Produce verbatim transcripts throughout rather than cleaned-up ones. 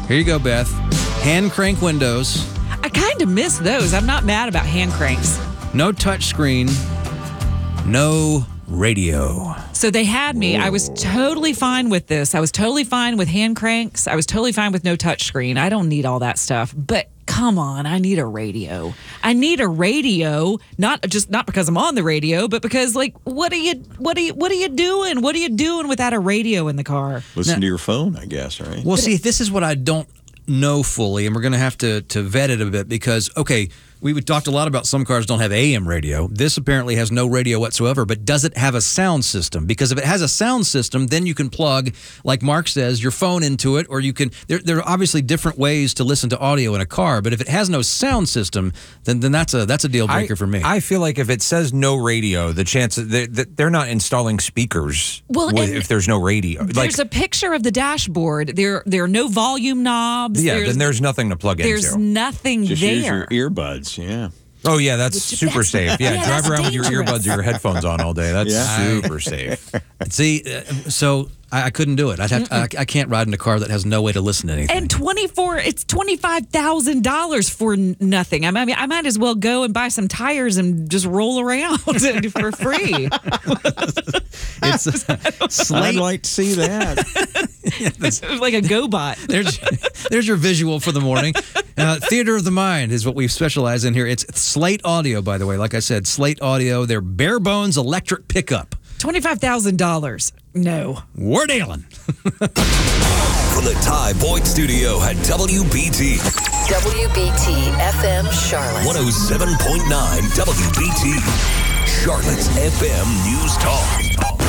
Here you go, Beth. Hand crank windows. I kind of miss those. I'm not mad about hand cranks. No touch screen. No radio. So they had me. Whoa. I was totally fine with this. I was totally fine with hand cranks. I was totally fine with no touch screen. I don't need all that stuff. But come on, I need a radio. I need a radio, not just not because I'm on the radio, but because like, what are you, what are you, what are you doing? What are you doing without a radio in the car? Listen now, to your phone, I guess, right? Well, see, this is what I don't know fully, and we're going to have to to vet it a bit because, okay, we talked a lot about some cars don't have A M radio. This apparently has no radio whatsoever, but does it have a sound system? Because if it has a sound system, then you can plug, like Mark says, your phone into it, or you can, there, there are obviously different ways to listen to audio in a car, but if it has no sound system, then, then that's a that's a deal breaker I, for me. I feel like if it says no radio, the chances, they're, they're not installing speakers well, with, if there's no radio. There's like, a picture of the dashboard. There, there are no volume knobs. Yeah, there's, then there's nothing to plug there's into. There's nothing Just there. Use your earbuds, yeah. Oh, yeah, that's Which, super that's, safe. Yeah, yeah drive around dangerous. with your earbuds or your headphones on all day. That's yeah. super safe. See, uh, so I, I couldn't do it. I'd have to, I, I can't ride in a car that has no way to listen to anything. And twenty-four, it's twenty-five thousand dollars for n- nothing. I mean, I might as well go and buy some tires and just roll around for free. It's a slate. I'd like to see that. Like a GoBot. There's, there's your visual for the morning. Uh, Theater of the Mind is what we specialize in here. It's Slate Audio, by the way. Like I said, Slate Audio, their bare bones electric pickup. twenty-five thousand dollars. No. We're dealing. From the Ty Boyd Studio at W B T. W B T F M Charlotte. one oh seven point nine W B T. Charlotte's F M News Talk.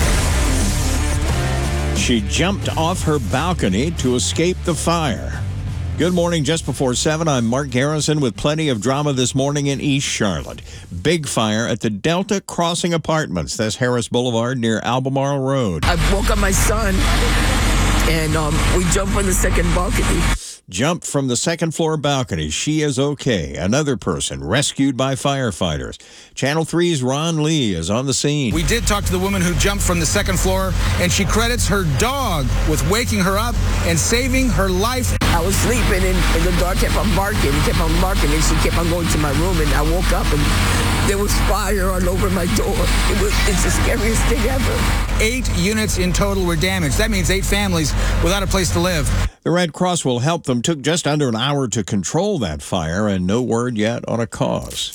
She jumped off her balcony to escape the fire. Good morning, just before seven. I'm Mark Garrison with plenty of drama this morning in East Charlotte. Big fire at the Delta Crossing Apartments. That's Harris Boulevard near Albemarle Road. I woke up my son, and um, we jumped on the second balcony. Jumped from the second floor balcony. She is okay. Another person rescued by firefighters. Channel three's Ron Lee is on the scene. We did talk to the woman who jumped from the second floor, and she credits her dog with waking her up and saving her life. I was sleeping, and, and the dog kept on barking, and kept on barking, and she kept on going to my room, and I woke up, and there was fire all over my door. It was, it's the scariest thing ever. Eight units in total were damaged. That means eight families without a place to live. The Red Cross will help them. Took just under an hour to control that fire, and no word yet on a cause.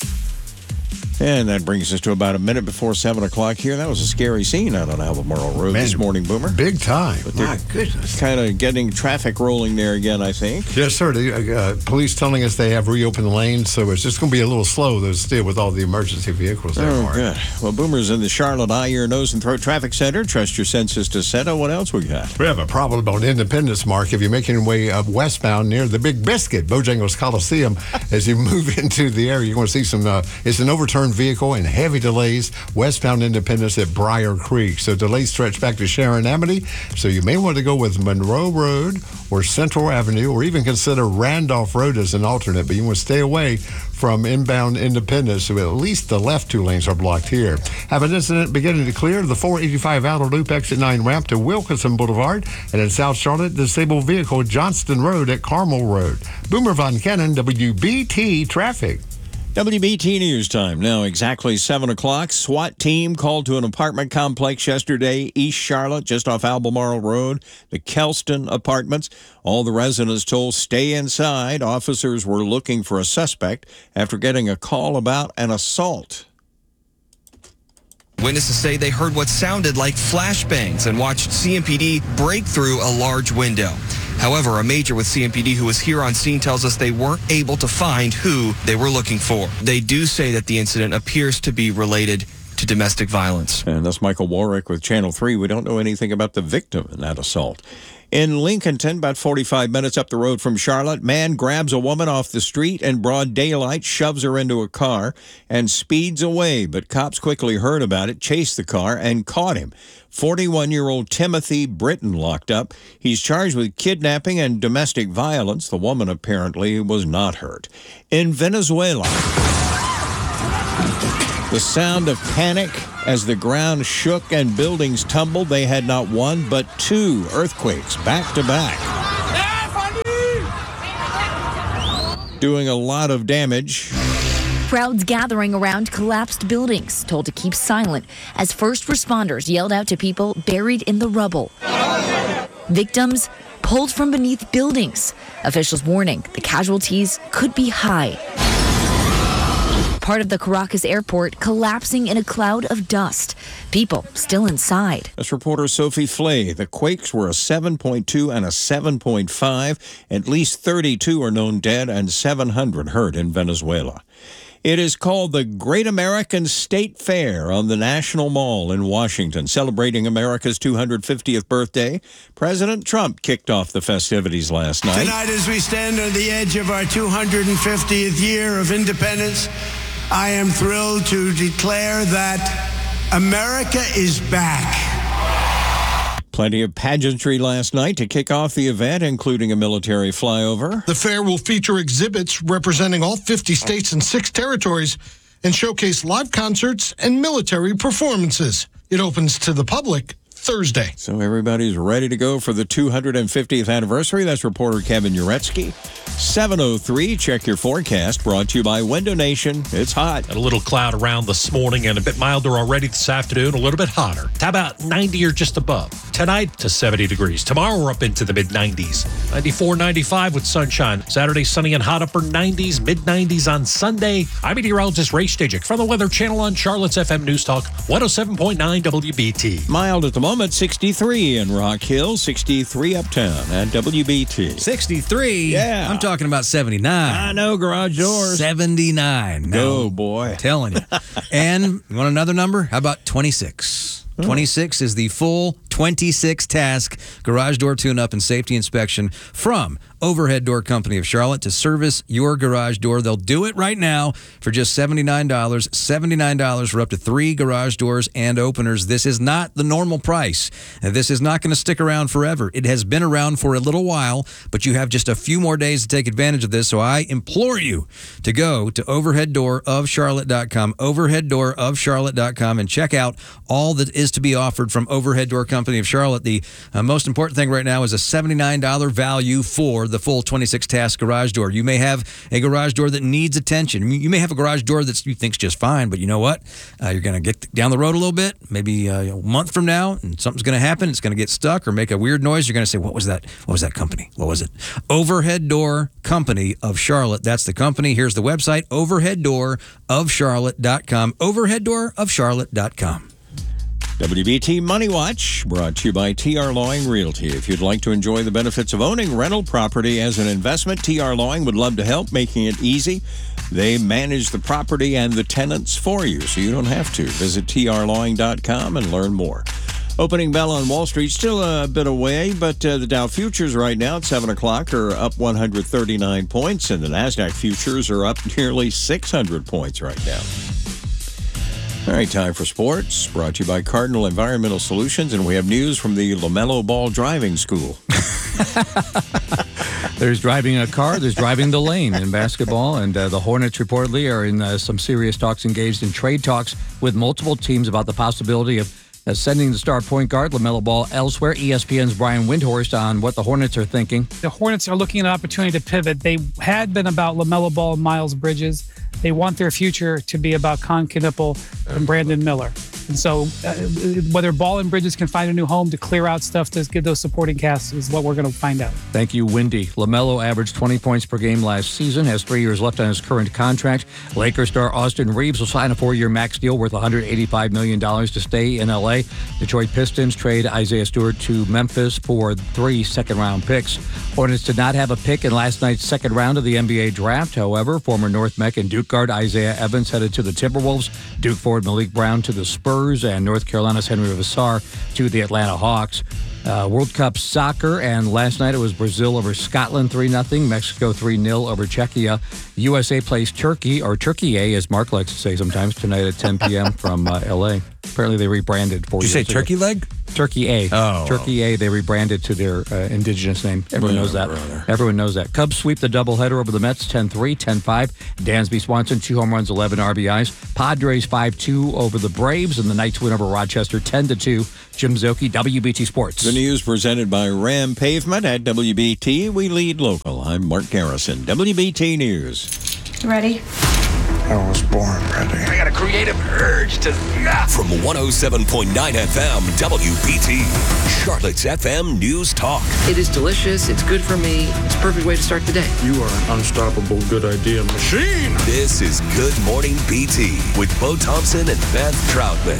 And that brings us to about a minute before seven o'clock here. That was a scary scene out on Albemarle Road Man, this morning, Boomer. Big time. But My goodness. Kind of getting traffic rolling there again, I think. Yes, sir. The uh, police telling us they have reopened the lanes, so it's just going to be a little slow, though, still, with all the emergency vehicles there. Oh, Mark. good. Well, Boomer's in the Charlotte Eye, Ear, Nose, and Throat Traffic Center. Trust your senses to settle. What else we got? We have a problem on Independence, Mark. If you're making your way up westbound near the Big Biscuit, Bojangles Coliseum, as you move into the area, you're going to see some, uh, it's an overturned vehicle and heavy delays westbound Independence at Briar Creek. So delays stretch back to Sharon Amity. So you may want to go with Monroe Road or Central Avenue, or even consider Randolph Road as an alternate, but you want to stay away from inbound Independence, so at least the left two lanes are blocked here. Have an incident beginning to clear the four eighty-five outer loop exit nine ramp to Wilkinson Boulevard, and in South Charlotte, disabled vehicle Johnston Road at Carmel Road. Boomer Von Cannon, W B T Traffic. W B T News time. Now exactly seven o'clock. SWAT team called to an apartment complex yesterday, East Charlotte, just off Albemarle Road, the Kelston Apartments. All the residents told stay inside. Officers were looking for a suspect after getting a call about an assault. Witnesses say they heard what sounded like flashbangs and watched C M P D break through a large window. However, a major with C M P D who was here on scene tells us they weren't able to find who they were looking for. They do say that the incident appears to be related to domestic violence. And that's Michael Warwick with Channel three. We don't know anything about the victim in that assault. In Lincolnton, about forty-five minutes up the road from Charlotte, man grabs a woman off the street in broad daylight, shoves her into a car, and speeds away. But cops quickly heard about it, chased the car, and caught him. forty-one-year-old Timothy Britton locked up. He's charged with kidnapping and domestic violence. The woman apparently was not hurt. In Venezuela, the sound of panic as the ground shook and buildings tumbled. They had not one but two earthquakes back to back. doing a lot of damage. Crowds gathering around collapsed buildings, told to keep silent as first responders yelled out to people buried in the rubble. Victims pulled from beneath buildings. Officials warning the casualties could be high. Part of the Caracas airport collapsing in a cloud of dust. People still inside. That's reporter Sophie Flay. The quakes were a seven point two and a seven point five. At least thirty-two are known dead and seven hundred hurt in Venezuela. It is called the Great American State Fair on the National Mall in Washington, celebrating America's two hundred fiftieth birthday. President Trump kicked off the festivities last night. Tonight, as we stand on the edge of our two hundred fiftieth year of independence, I am thrilled to declare that America is back. Plenty of pageantry last night to kick off the event, including a military flyover. The fair will feature exhibits representing all fifty states and six territories and showcase live concerts and military performances. It opens to the public Thursday. So everybody's ready to go for the two hundred fiftieth anniversary. That's reporter Kevin Uretsky. seven oh three, check your forecast, brought to you by Window Nation. It's hot. A little cloud around this morning and a bit milder already this afternoon, a little bit hotter. How about ninety or just above? Tonight to seventy degrees. Tomorrow we're up into the mid nineties. ninety-four, ninety-five with sunshine. Saturday sunny and hot, upper nineties, mid nineties on Sunday. I'm meteorologist Ray Stajic from the Weather Channel on Charlotte's F M News Talk one oh seven point nine W B T. Mild at the moment, sixty-three in Rock Hill, sixty-three uptown at W B T. sixty-three? Yeah. I'm talking about seventy-nine. I know, garage doors. seventy-nine. Go, boy. I'm telling you. And you want another number? How about twenty-six? Oh. twenty-six is the full twenty-six task garage door tune-up and safety inspection from Overhead Door Company of Charlotte to service your garage door. They'll do it right now for just seventy-nine dollars. seventy-nine dollars for up to three garage doors and openers. This is not the normal price. This is not going to stick around forever. It has been around for a little while, but you have just a few more days to take advantage of this. So I implore you to go to overhead door of charlotte dot com, overhead door of charlotte dot com, and check out all that is to be offered from Overhead Door Company of Charlotte. The uh, most important thing right now is a seventy-nine dollars value for the full twenty-six task garage door. You may have a garage door that needs attention. You may have a garage door that you think's just fine, but you know what? Uh, you're going to get down the road a little bit, maybe uh, a month from now, and something's going to happen. It's going to get stuck or make a weird noise. You're going to say, what was that? What was that company? What was it? Overhead Door Company of Charlotte. That's the company. Here's the website, overhead door of charlotte dot com, overhead door of charlotte dot com. W B T Money Watch, brought to you by T R Lawing Realty. If you'd like to enjoy the benefits of owning rental property as an investment, T R Lawing would love to help, making it easy. They manage the property and the tenants for you, so you don't have to. Visit T R lawing dot com and learn more. Opening bell on Wall Street, still a bit away, but uh, the Dow futures right now at seven o'clock are up one hundred thirty-nine points, and the NASDAQ futures are up nearly six hundred points right now. All right, time for sports, brought to you by Cardinal Environmental Solutions, and we have news from the LaMelo Ball Driving School. There's driving a car, there's driving the lane in basketball, and uh, the Hornets reportedly are in uh, some serious talks, engaged in trade talks with multiple teams about the possibility of uh, sending the star point guard LaMelo Ball elsewhere. E S P N's Brian Windhorst on what the Hornets are thinking. The Hornets are looking at an opportunity to pivot. They had been about LaMelo Ball and Miles Bridges. They want their future to be about Con Knipple and Brandon Miller. And so uh, whether Ball and Bridges can find a new home to clear out stuff to give those supporting casts is what we're going to find out. Thank you, Windy. LaMelo averaged twenty points per game last season, has three years left on his current contract. Lakers star Austin Reeves will sign a four-year max deal worth one hundred eighty-five million dollars to stay in L A. Detroit Pistons trade Isaiah Stewart to Memphis for three second-round picks. Hornets did not have a pick in last night's second round of the N B A draft. However, former North Mech and Duke guard Isaiah Evans headed to the Timberwolves, Duke forward Malik Brown to the Spurs, and North Carolina's Henry Vassar to the Atlanta Hawks. Uh, World Cup soccer, and last night it was Brazil over Scotland three nothing, Mexico three nil over Czechia. U S A plays Turkey, or Turkey A, as Mark likes to say sometimes, tonight at ten p.m. from uh, L A. Apparently they rebranded four Did you years say ago. turkey leg? Turkey A. Oh. Turkey A, they rebranded to their uh, indigenous name. Everyone Yeah, knows that. brother. Everyone knows that. Cubs sweep the doubleheader over the Mets ten three, ten five. Dansby Swanson, two home runs, eleven R B Is. Padres five two over the Braves, and the Knights win over Rochester ten to two. Jim Zoki, W B T Sports. The news presented by Ram Pavement at W B T. We lead local. I'm Mark Garrison, W B T News. Ready? I was born ready. I got a creative urge to. From one oh seven point nine F M, W B T, Charlotte's F M News Talk. It is delicious. It's good for me. It's a perfect way to start the day. You are an unstoppable good idea machine. This is Good Morning B T with Bo Thompson and Beth Troutman.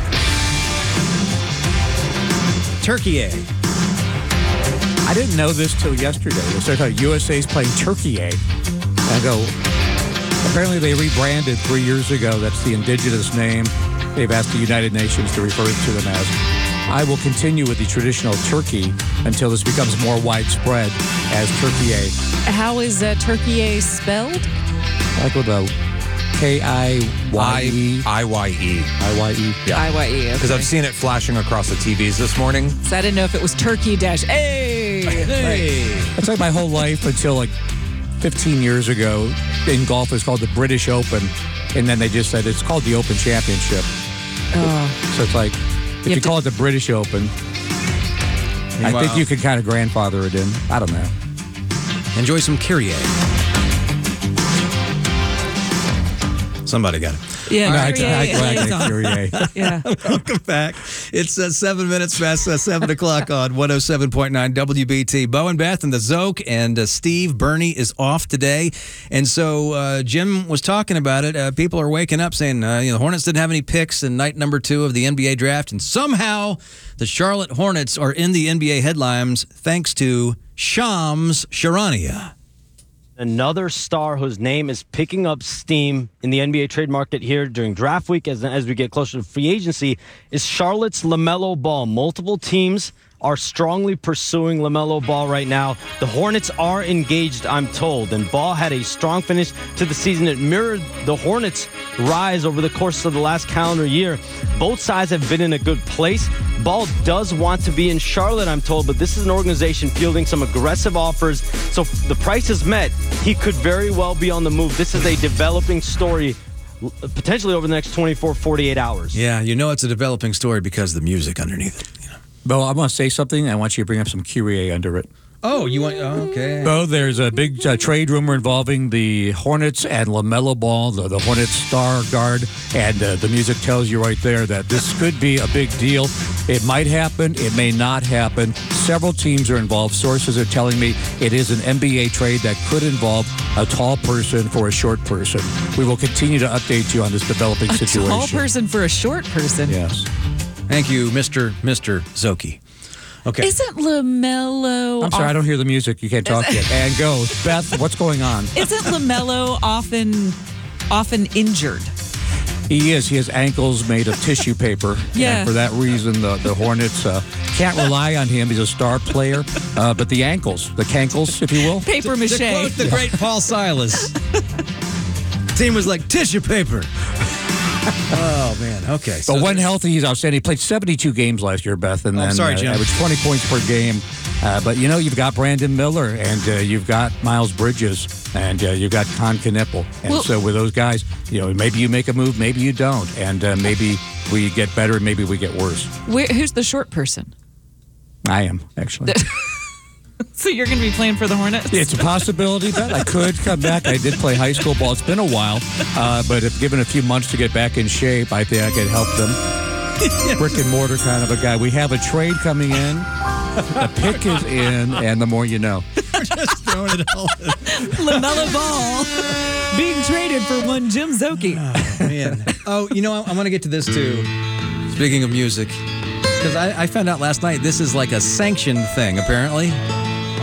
Turkey A. I didn't know this till yesterday. They started talking U S A's playing Turkey A. I go, apparently they rebranded three years ago. That's the indigenous name. They've asked the United Nations to refer to them as. I will continue with the traditional turkey until this becomes more widespread as Turkey A. How is uh, Turkey A spelled? Like with a K I Y E. I Y E. I Y E. Yeah. I Y E. Because okay. I've seen it flashing across the T Vs this morning. So I didn't know if it was Turkey dash A. Hey. That's like my whole life until like fifteen years ago. In golf, it's called the British Open. And then they just said it's called the Open Championship. Oh. So it's like, if you, You call it the British Open, I Wow. think you could kind of grandfather it in. I don't know. Enjoy some Kyrie. Somebody got it. Yeah, All right. Kyrie I- I- I- liaison. Kyrie. Yeah. Welcome back. It's uh, seven minutes past uh, seven o'clock on one oh seven point nine W B T. Bo and Beth and the Zoke and uh, Steve. Bernie is off today. And so uh, Jim was talking about it. Uh, people are waking up saying, uh, you know, the Hornets didn't have any picks in night number two of the N B A draft. And somehow the Charlotte Hornets are in the N B A headlines thanks to Shams Charania. Another star whose name is picking up steam in the N B A trade market here during draft week as, as we get closer to free agency is Charlotte's LaMelo Ball. Multiple teams are strongly pursuing LaMelo Ball right now. The Hornets are engaged, I'm told, and Ball had a strong finish to the season. It mirrored the Hornets' rise over the course of the last calendar year. Both sides have been in a good place. Ball does want to be in Charlotte, I'm told, but this is an organization fielding some aggressive offers. So if the price is met, he could very well be on the move. This is a developing story, potentially over the next twenty-four, forty-eight hours. Yeah, you know it's a developing story because of the music underneath it. You know? Bo, I want to say something. I want you to bring up some Kyrie under it. Oh, you want? Oh, okay. Bo, there's a big uh, trade rumor involving the Hornets and LaMelo Ball, the, the Hornets star guard, and uh, the music tells you right there that this could be a big deal. It might happen. It may not happen. Several teams are involved. Sources are telling me it is an N B A trade that could involve a tall person for a short person. We will continue to update you on this developing A situation. tall person for a short person. Yes. Thank you, Mister Mister Zoki. Okay. Isn't LaMelo... I'm sorry, I don't hear the music. You can't talk yet. And go. Beth, what's going on? Isn't LaMelo often often injured? He is. He has ankles made of tissue paper. Yeah. And for that reason, the, the Hornets uh, can't rely on him. He's a star player. Uh, but the ankles, the cankles, if you will. Paper mache. To quote the great Paul Silas, team was like tissue paper. Oh, man. Okay. But when healthy, he's outstanding. He played seventy-two games last year, Beth, and Oh, then I'm sorry, uh, Jim. averaged twenty points per game. Uh, but, you know, you've got Brandon Miller, and uh, you've got Miles Bridges, and uh, you've got Con Knipple. And Well- so with those guys, you know, maybe you make a move, maybe you don't. And uh, maybe we get better, and maybe we get worse. Where, who's the short person? I am, actually. So you're going to be playing for the Hornets? It's a possibility, but I could come back. I did play high school ball. It's been a while, uh, but if given a few months to get back in shape, I think I could help them. Brick and mortar kind of a guy. We have a trade coming in. The pick is in, and the more you know. Just throwing it all in. LaMelo Ball being traded for one Jim Zoki. Oh, man. Oh, you know, I, I want to get to this, too. Speaking of music. Because I, I found out last night this is like a sanctioned thing, apparently.